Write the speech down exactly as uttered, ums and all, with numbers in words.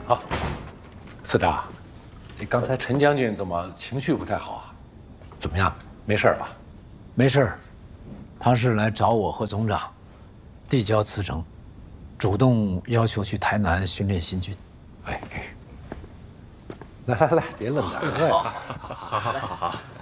好，四大，这刚才陈将军怎么情绪不太好啊？怎么样？没事吧？ 没事，他是来找我和总长递交辞呈，主动要求去台南训练新军。 哎，来来来，别愣着。 好，好，好，好，好。